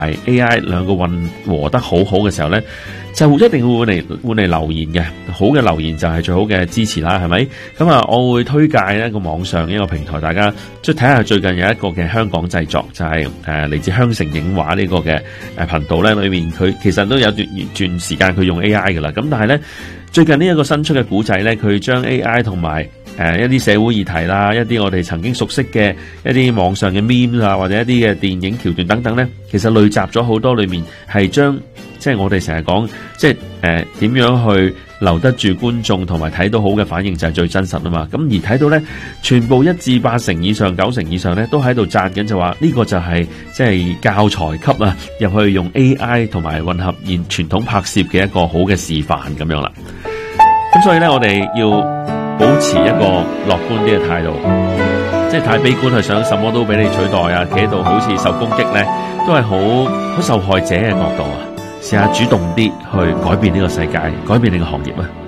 AI 兩個混和得好好嘅時候咧，就一定會換嚟留言嘅。好嘅留言就係最好嘅支持啦，係咪？咁啊，我會推介一個網上一個平台，大家即係睇下最近有一個嘅香港製作，就係嚟自香城影畫呢個嘅頻道咧，裏面佢其實都有段時間佢用 AI 噶啦。咁但係咧，最近呢一個新出嘅古仔咧，佢將 AI 同埋一啲社會議題啦，一啲我哋曾經熟悉嘅一啲網上嘅 meme 啊，或者一啲嘅電影橋段等等咧，其實累集咗好多，裏面係將即係我哋成日講，即係點樣去留得住觀眾同埋睇到好嘅反應就係最真實啊嘛。咁而睇到咧，全部1至8成以上、9成以上咧，都喺度讚緊，就話呢個就係即係教材級啊，入去用 AI 同埋混合現傳統拍攝嘅一個好嘅示範咁樣啦。咁所以咧，我哋要保持一個樂觀啲嘅態度，即係太悲觀係想什麼都俾你取代啊，企喺度好似受攻擊咧，都係好受害者嘅角度啊。試下主動啲去改變呢個世界，改變你嘅行業啊！